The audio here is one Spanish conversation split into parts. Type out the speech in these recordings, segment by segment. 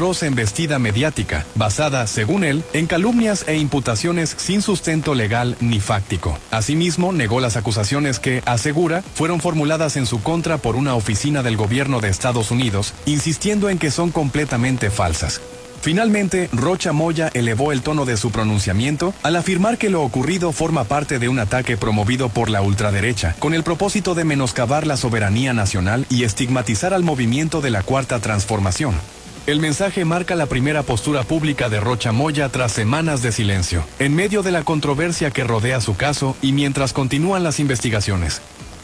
aferoz embestida mediática, basada, según él, en calumnias e imputaciones sin sustento legal ni fáctico. Asimismo, negó las acusaciones que, asegura, fueron formuladas en su contra por una oficina del gobierno de Estados Unidos, insistiendo en que son completamente falsas. Finalmente, Rocha Moya elevó el tono de su pronunciamiento al afirmar que lo ocurrido forma parte de un ataque promovido por la ultraderecha, con el propósito de menoscabar la soberanía nacional y estigmatizar al movimiento de la Cuarta Transformación. El mensaje marca la primera postura pública de Rocha Moya tras semanas de silencio, en medio de la controversia que rodea su caso y mientras continúan las investigaciones.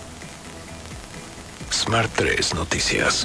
Smart 3 Noticias.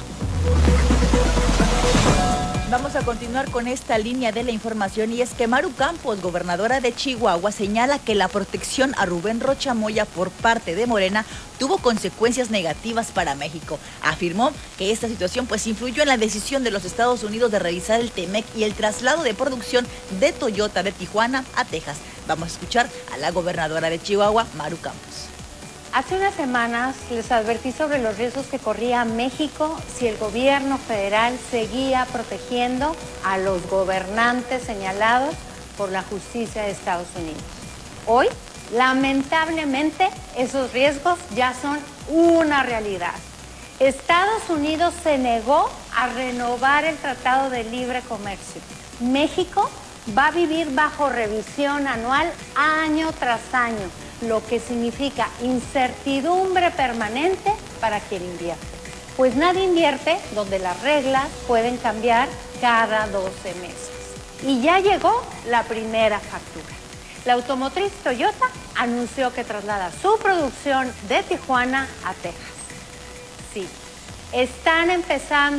Vamos a continuar con esta línea de la información y es que Maru Campos, gobernadora de Chihuahua, señala que la protección a Rubén Rocha Moya por parte de Morena tuvo consecuencias negativas para México. Afirmó que esta situación influyó en la decisión de los Estados Unidos de revisar el TEMEC y el traslado de producción de Toyota de Tijuana a Texas. Vamos a escuchar a la gobernadora de Chihuahua, Maru Campos. Hace unas semanas les advertí sobre los riesgos que corría México si el gobierno federal seguía protegiendo a los gobernantes señalados por la justicia de Estados Unidos. Hoy, lamentablemente, esos riesgos ya son una realidad. Estados Unidos se negó a renovar el Tratado de Libre Comercio. México va a vivir bajo revisión anual año tras año, lo que significa incertidumbre permanente para quien invierte. Pues nadie invierte donde las reglas pueden cambiar cada 12 meses. Y ya llegó la primera factura. La automotriz Toyota anunció que traslada su producción de Tijuana a Texas. Sí, están empezando